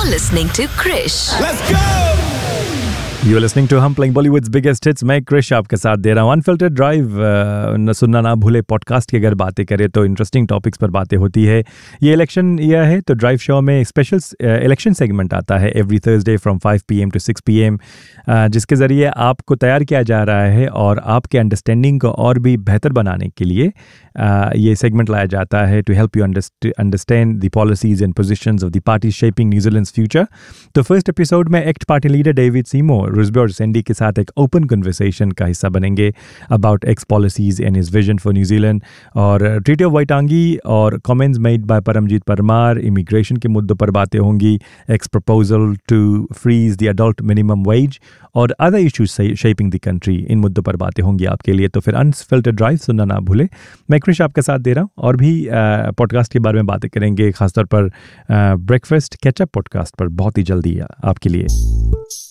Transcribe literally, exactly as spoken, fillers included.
listening to Krish. Let's go! You're listening to Hum Playing Bollywood's Biggest Hits. मैं क्रिश आपके साथ दे रहा हूँ. अनफिल्टर्ड ड्राइव न सुनना ना भूले पॉडकास्ट की अगर बातें करें तो इंटरेस्टिंग टॉपिक्स पर बातें होती है. ये इलेक्शन ईयर है तो ड्राइव शो में स्पेशल इलेक्शन सेगमेंट आता है every Thursday from five P M to six P M, जिसके ज़रिए आपको तैयार किया जा रहा है और आपके अंडरस्टैंडिंग को और भी बेहतर बनाने के लिए uh, ये सेगमेंट लाया जाता है to help you understand the policies and positions of the party shaping New Zealand's future. तो फर्स्ट एपिसोड में एक्ट पार्टी लीडर डेविड सीमो रुजबे और सेंडी के साथ एक ओपन कन्वर्सेशन का हिस्सा बनेंगे about x policies and his vision for New Zealand. और ट्रीटी ऑफ वाइटांगी और comments made by Paramjit Parmar, immigration के मुद्दों पर बातें होंगी, x proposal to freeze the adult minimum wage और other issues shaping the country. इन मुद्दों पर बातें होंगी आपके लिए. तो फिर अनफिल्टर्ड ड्राइव सुनना ना भूले. मैं क्रिश आपके साथ दे रहा हूँ और भी पॉडकास्ट के बारे में बातें करेंगे, खासतौर पर ब्रेकफास्ट कैचअप पॉडकास्ट पर बहुत ही जल्दी आपके लिए.